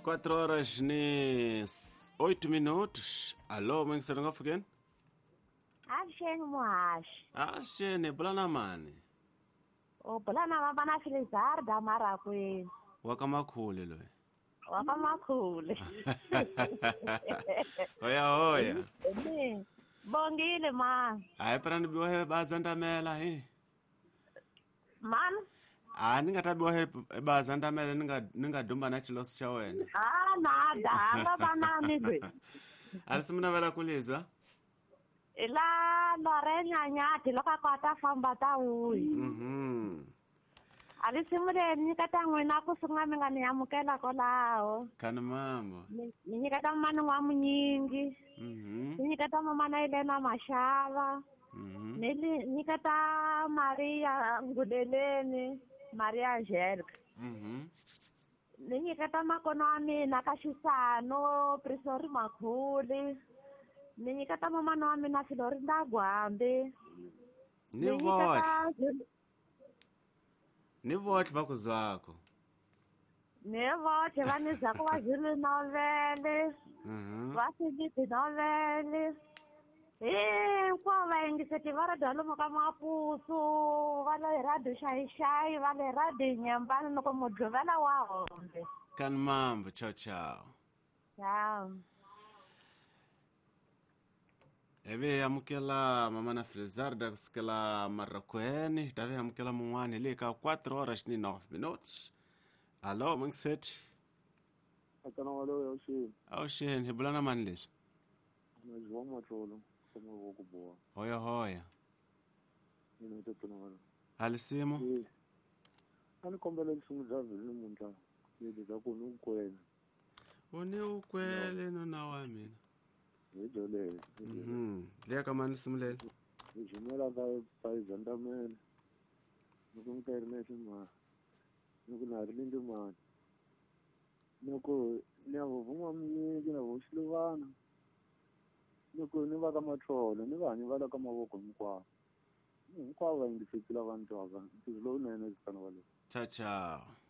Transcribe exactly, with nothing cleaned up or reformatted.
quatro horas ni oito minutos. Alô, mãe, você não fica? Avuxeni muhaxi. Ah, xene, bulana mani. U bula na vana Filizarda Marakweni Wakamakhulu loyi. wa ka Makhule. Hoya hoya. Ni bongile ma. Hayi phela ni biwa he bazandamela he. Man? Ah, ni nga ta biwa he bazandamela ni nga ni nga dumba na chilosi cha wena. Ah nada, anga banani lwe. Alisimuna vela kulizwa. Ila Lorena nyati loka kwata famba ta uyi. Mhm. Alisimule nyikata ngwena kusunga minga ni amukela ko lao. Kana mambo. Ni nyikata mani wa munyingi. Mhm. Ni nyikata mama na Elena Mashava. Mhm. Nili nyikata Maria Nguleleni, Maria Angelica. Mhm. Ni nyikata makono wa mina Kashisano, Prisori Makhuli. Ni nyikata mama wa mina Florinda Gwambe. Ni vote. Ni vote vakuzwako. Ni vote vani zako wa Zulu novele. Mhm. Vasigiti novele. Eh, kwa vaingiseti vara dalo ka mapusu, vala rado shai shai, vala rado nyambani noko mudlovela wa hombe. Kana mambo, ciao ciao. Ciao. Eve amukela mama na Filizarda kusikela Marakweni, tave amukela mungwani leka quatro horas ni nove minutos. Alô, mangset. Akana walo ya ushi. Au shen, hebulana manlis. Najwa matrolo kama woko boa. Hoya hoya. Ni mtoto na walo. Alisimo? Eh. Ani kombele kusumuza vile munta. Yede zako nukwena. One ukwele no na wa mina. Yedole. Mhm. Leka manlisimule. Jimela ka paizanda men. Nukumternesha ma. Nukunarlindi ma. Nuko nyavuvuma mnyingi na vushiluvana. Nuko ni va ka matrolo ni vanhu va la ka mavoko hinkwavo. Hinkwavo va yingisekile vanhu ava. Ntirho lowunene byi fanele. Ciao ciao.